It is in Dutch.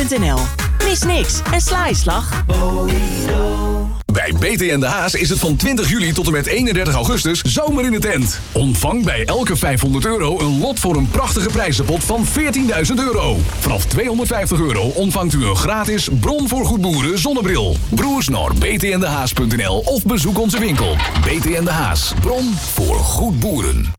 Mis niks en sla je slag. Bij BTN De Haas is het van 20 juli tot en met 31 augustus zomer in de tent. Ontvang bij elke €500 een lot voor een prachtige prijzenpot van €14.000. Vanaf €250 ontvangt u een gratis Bron voor Goed Boeren zonnebril. Broers naar btndehaas.nl of bezoek onze winkel. BTN De Haas, Bron voor Goed Boeren.